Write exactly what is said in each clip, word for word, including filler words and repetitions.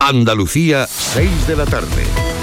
Andalucía, seis de la tarde.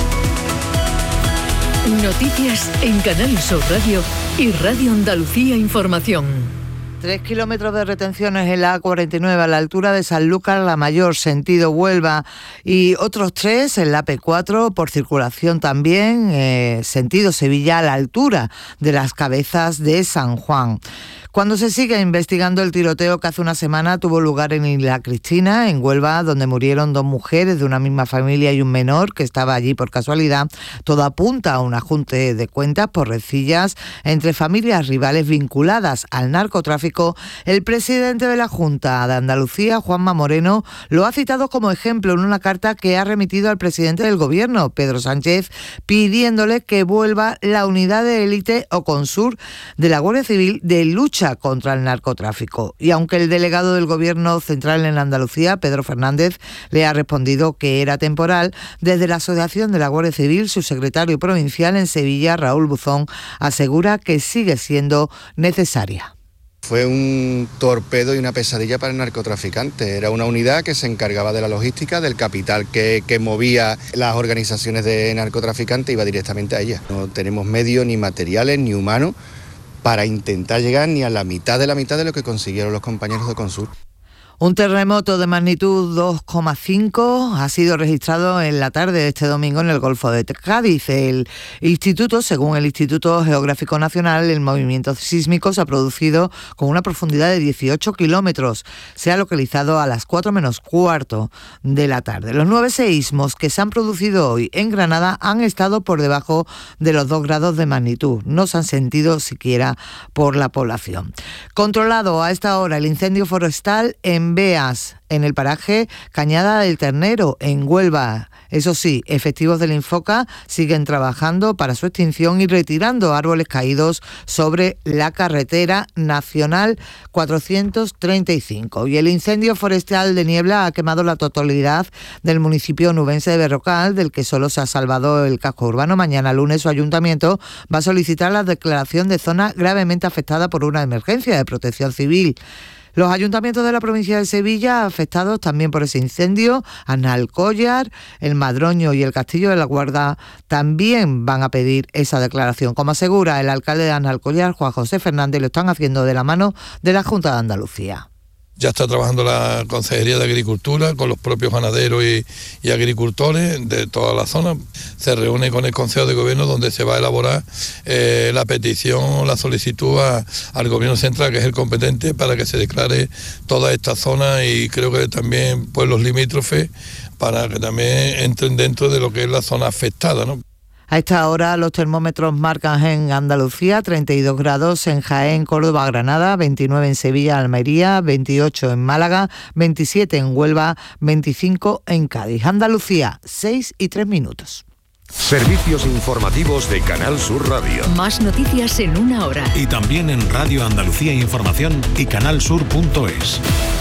Noticias en Canal Sur Radio y Radio Andalucía Información. Tres kilómetros de retenciones en la A cuarenta y nueve a la altura de Sanlúcar la Mayor, sentido Huelva, y otros tres en la A P cuatro por circulación también, eh, sentido Sevilla, a la altura de las Cabezas de San Juan. Cuando se sigue investigando el tiroteo que hace una semana tuvo lugar en Isla Cristina, en Huelva, donde murieron dos mujeres de una misma familia y un menor que estaba allí por casualidad, todo apunta a un ajuste de cuentas por rencillas entre familias rivales vinculadas al narcotráfico. El presidente de la Junta de Andalucía, Juanma Moreno, lo ha citado como ejemplo en una carta que ha remitido al presidente del Gobierno, Pedro Sánchez, pidiéndole que vuelva la unidad de élite o Consur de la Guardia Civil de lucha contra el narcotráfico. Y aunque el delegado del Gobierno central en Andalucía, Pedro Fernández, le ha respondido que era temporal, desde la Asociación de la Guardia Civil, su secretario provincial en Sevilla, Raúl Buzón, asegura que sigue siendo necesaria. Fue un torpedo y una pesadilla para el narcotraficante. Era una unidad que se encargaba de la logística, del capital que, que movía las organizaciones de narcotraficantes, iba directamente a ellas. No tenemos medios ni materiales ni humanos para intentar llegar ni a la mitad de la mitad de lo que consiguieron los compañeros de Consur. Un terremoto de magnitud dos coma cinco ha sido registrado en la tarde de este domingo en el Golfo de Cádiz. El instituto, según el Instituto Geográfico Nacional, el movimiento sísmico se ha producido con una profundidad de dieciocho kilómetros. Se ha localizado a las cuatro menos cuarto de la tarde. Los nueve seísmos que se han producido hoy en Granada han estado por debajo de los dos grados de magnitud. No se han sentido siquiera por la población. Controlado a esta hora el incendio forestal en Beas, en el paraje Cañada del Ternero, en Huelva. Eso sí, efectivos del Infoca siguen trabajando para su extinción y retirando árboles caídos sobre la carretera nacional cuatrocientos treinta y cinco. Y el incendio forestal de Niebla ha quemado la totalidad del municipio nubense de Berrocal, del que solo se ha salvado el casco urbano. Mañana lunes su ayuntamiento va a solicitar la declaración de zona gravemente afectada por una emergencia de protección civil. Los ayuntamientos de la provincia de Sevilla, afectados también por ese incendio, Analcollar, el Madroño y el Castillo de la Guarda, también van a pedir esa declaración. Como asegura el alcalde de Analcollar, Juan José Fernández, lo están haciendo de la mano de la Junta de Andalucía. Ya está trabajando la Consejería de Agricultura con los propios ganaderos y, y agricultores de toda la zona. Se reúne con el Consejo de Gobierno donde se va a elaborar eh, la petición, la solicitud a, al Gobierno Central, que es el competente, para que se declare toda esta zona y creo que también pueblos limítrofes para que también entren dentro de lo que es la zona afectada, ¿no? A esta hora los termómetros marcan en Andalucía treinta y dos grados, en Jaén, Córdoba, Granada, veintinueve en Sevilla, Almería, veintiocho en Málaga, veintisiete en Huelva, veinticinco en Cádiz. Andalucía, seis y tres minutos. Servicios informativos de Canal Sur Radio. Más noticias en una hora. Y también en Radio Andalucía Información y canalsur punto es.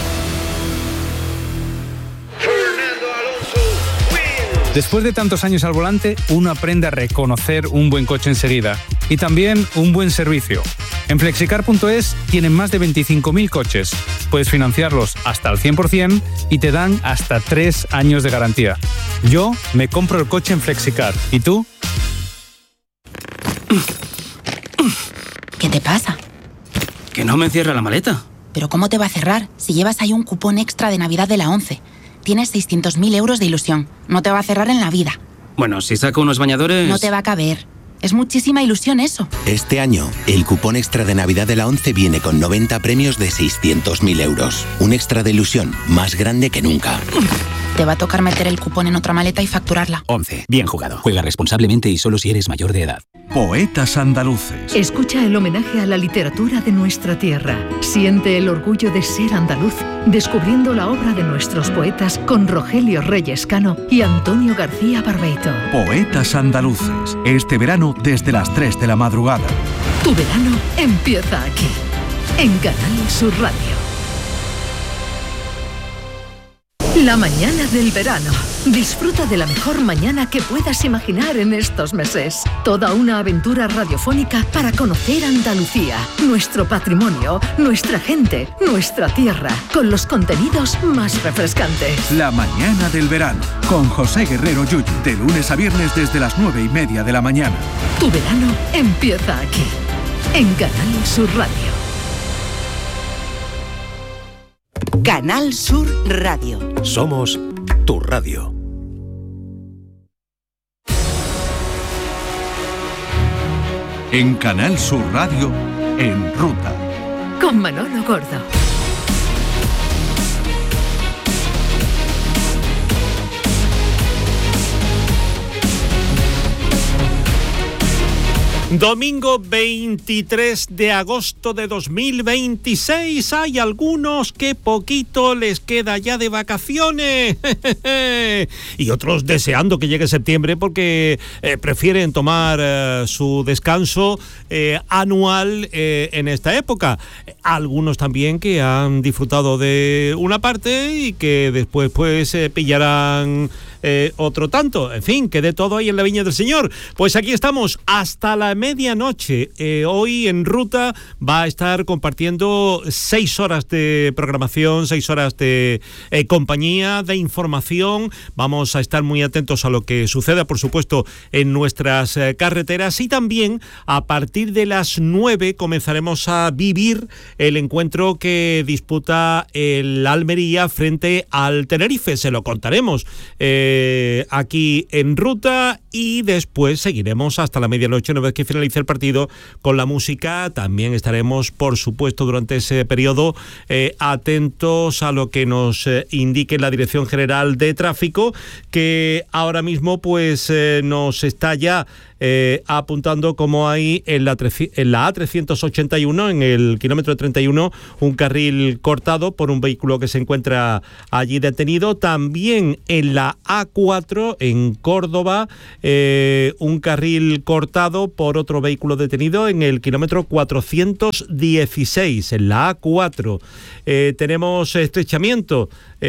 Después de tantos años al volante, uno aprende a reconocer un buen coche enseguida y también un buen servicio. En flexicar punto es tienen más de veinticinco mil coches. Puedes financiarlos hasta al cien por ciento y te dan hasta tres años de garantía. Yo me compro el coche en Flexicar. ¿Y tú? ¿Qué te pasa? Que no me cierra la maleta. ¿Pero cómo te va a cerrar si llevas ahí un cupón extra de Navidad de la ONCE? Tienes seiscientos mil euros de ilusión. No te va a cerrar en la vida. Bueno, si saco unos bañadores... No te va a caber. Es muchísima ilusión eso. Este año, el cupón extra de Navidad de la ONCE viene con noventa premios de seiscientos mil euros. Un extra de ilusión más grande que nunca. Te va a tocar meter el cupón en otra maleta y facturarla. ONCE. Bien jugado. Juega responsablemente y solo si eres mayor de edad. Poetas andaluces. Escucha el homenaje a la literatura de nuestra tierra. Siente el orgullo de ser andaluz, descubriendo la obra de nuestros poetas con Rogelio Reyes Cano y Antonio García Barbeito. Poetas andaluces. Este verano desde las tres de la madrugada. Tu verano empieza aquí, en Canal Sur Radio. La mañana del verano. Disfruta de la mejor mañana que puedas imaginar en estos meses. Toda una aventura radiofónica para conocer Andalucía, nuestro patrimonio, nuestra gente, nuestra tierra, con los contenidos más refrescantes. La mañana del verano, con José Guerrero Yuyu, de lunes a viernes desde las nueve y media de la mañana. Tu verano empieza aquí, en Canal Sur Radio. Canal Sur Radio. Somos tu radio. En Canal Sur Radio, En Ruta. Con Manolo Gordo. Domingo veintitrés de agosto de dos mil veintiséis. Hay algunos que poquito les queda ya de vacaciones y otros deseando que llegue septiembre porque eh, prefieren tomar eh, su descanso eh, anual eh, en esta época. Algunos también que han disfrutado de una parte y que después pues eh, pillarán eh, otro tanto. En fin, que de todo hay en la viña del Señor. Pues aquí estamos hasta la medianoche. Eh, hoy En Ruta va a estar compartiendo seis horas de programación, seis horas de eh, compañía, de información. Vamos a estar muy atentos a lo que suceda, por supuesto, en nuestras eh, carreteras, y también a partir de las nueve comenzaremos a vivir el encuentro que disputa el Almería frente al Tenerife. Se lo contaremos eh, aquí En Ruta y después seguiremos hasta la medianoche, una vez que finalice el partido, con la música. También estaremos, por supuesto, durante ese periodo eh, atentos a lo que nos eh, indique la Dirección General de Tráfico, que ahora mismo pues eh, nos está ya Eh, apuntando como hay en la, en la A trescientos ochenta y uno, en el kilómetro treinta y uno, un carril cortado por un vehículo que se encuentra allí detenido. También en la A cuatro, en Córdoba, eh, un carril cortado por otro vehículo detenido en el kilómetro cuatrocientos dieciséis, en la A cuatro. Eh, tenemos estrechamiento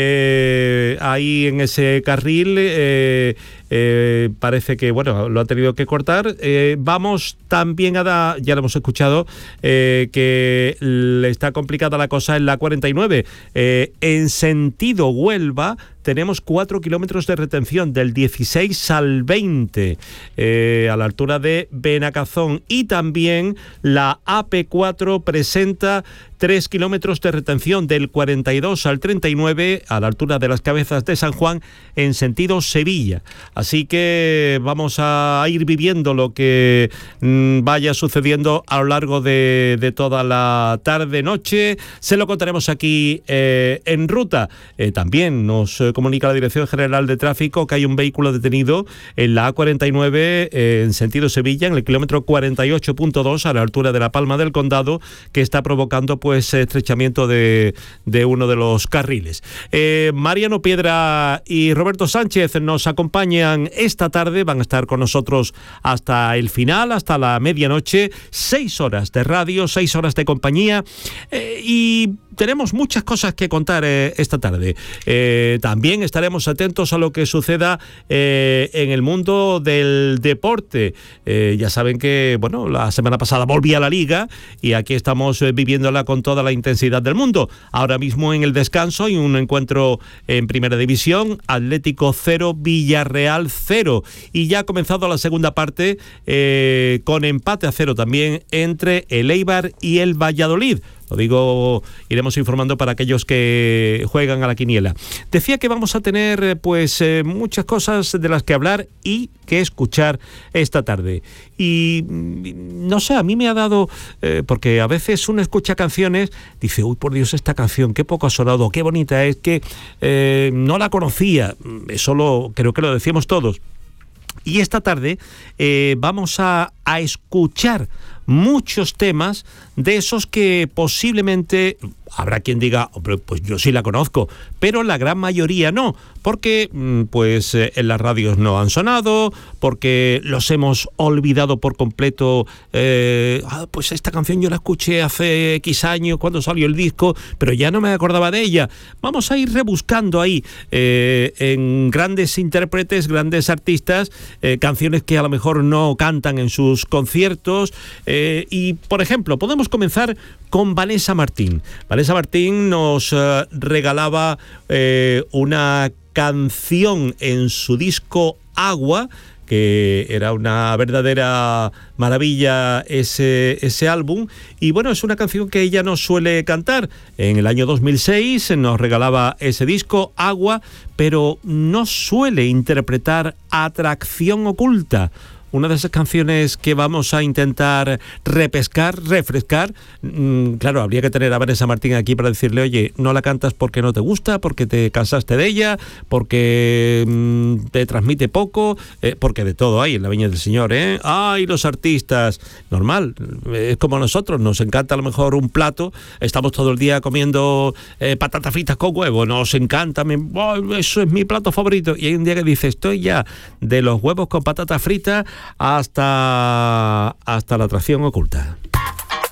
eh, ahí en ese carril. Eh, eh, parece que, bueno, lo ha tenido que cortar. Eh, vamos también a dar, ya lo hemos escuchado, eh, que le está complicada la cosa en la cuarenta y nueve. Eh, en sentido Huelva tenemos cuatro kilómetros de retención del dieciséis al veinte, eh, a la altura de Benacazón, y también la A P cuatro presenta tres kilómetros de retención del cuarenta y dos al treinta y nueve, a la altura de las Cabezas de San Juan, en sentido Sevilla. Así que vamos a ir viviendo lo que mmm, vaya sucediendo a lo largo de, de toda la tarde-noche. Se lo contaremos aquí eh, En Ruta. Eh, también nos eh, comunica la Dirección General de Tráfico que hay un vehículo detenido en la A cuarenta y nueve eh, en sentido Sevilla, en el kilómetro cuarenta y ocho punto dos, a la altura de la Palma del Condado, que está provocando pues estrechamiento de, de uno de los carriles. Eh, Mariano Piedra y Roberto Sánchez nos acompañan esta tarde, van a estar con nosotros hasta el final, hasta la medianoche. Seis horas de radio, seis horas de compañía, eh, y tenemos muchas cosas que contar eh, esta tarde. Eh, también estaremos atentos a lo que suceda eh, en el mundo del deporte. Eh, ya saben que, bueno, la semana pasada volví a la Liga y aquí estamos eh, viviéndola con toda la intensidad del mundo. Ahora mismo en el descanso hay un encuentro en Primera División, Atlético cero, Villarreal cero, y ya ha comenzado la segunda parte eh, con empate a cero también entre el Eibar y el Valladolid. Lo digo, iremos informando para aquellos que juegan a la quiniela. Decía que vamos a tener pues eh, muchas cosas de las que hablar y que escuchar esta tarde. Y no sé, a mí me ha dado, eh, porque a veces uno escucha canciones, dice, uy, por Dios, esta canción, qué poco ha sonado, qué bonita es, que eh, no la conocía. Eso lo, creo que lo decíamos todos. Y esta tarde eh, vamos a, a escuchar muchos temas de esos que posiblemente... Habrá quien diga, hombre, pues yo sí la conozco, pero la gran mayoría no, porque pues en las radios no han sonado, porque los hemos olvidado por completo. Eh, ah, pues esta canción yo la escuché hace X años cuando salió el disco, pero ya no me acordaba de ella. Vamos a ir rebuscando ahí eh, en grandes intérpretes, grandes artistas, eh, canciones que a lo mejor no cantan en sus conciertos. Eh, y, por ejemplo, podemos comenzar con Vanessa Martín. Vanessa Martín nos uh, regalaba eh, una canción en su disco Agua, que era una verdadera maravilla ese, ese álbum, y bueno, es una canción que ella no suele cantar. En el año dos mil seis nos regalaba ese disco Agua, pero no suele interpretar Atracción Oculta, una de esas canciones que vamos a intentar repescar, refrescar. Mm, claro, habría que tener a Vanessa Martín aquí para decirle, oye, no la cantas porque no te gusta, porque te cansaste de ella, porque mm, te transmite poco, eh, porque de todo hay en la Viña del Señor, ¿eh? ¡Ay, los artistas! Normal, es como nosotros, nos encanta a lo mejor un plato, estamos todo el día comiendo eh, patatas fritas con huevo, nos encanta, me, oh, eso es mi plato favorito, y hay un día que dice, estoy ya de los huevos con patatas fritas hasta, hasta la Atracción Oculta.